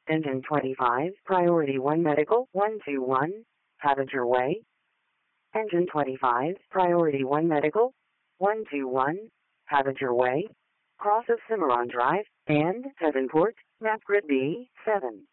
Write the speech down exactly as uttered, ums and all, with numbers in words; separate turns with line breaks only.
Engine twenty-five, Priority one Medical, one two one, have it your way. Engine twenty-five, Priority one Medical, one two one, have it your way. Cross of Cimarron Drive, and Devonport, map grid B, seven.